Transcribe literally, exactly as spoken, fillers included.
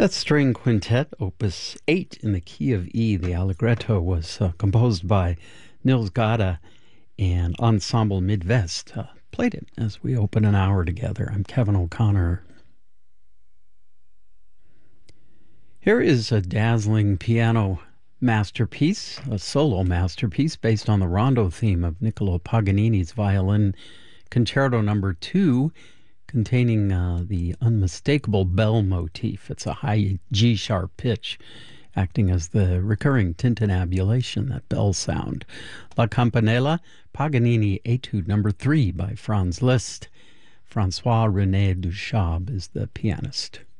That string quintet, opus eight in the key of E, the Allegretto, was uh, composed by Nils Gade and Ensemble Midwest. Uh, played it as we open an hour together. I'm Kevin O'Connor. Here is a dazzling piano masterpiece, a solo masterpiece based on the rondo theme of Niccolo Paganini's Violin Concerto Number Two, containing uh, the unmistakable bell motif. It's a high G-sharp pitch, acting as the recurring tintinnabulation, that bell sound. La Campanella, Paganini Etude Number Three by Franz Liszt. Francois René Duchab is the pianist.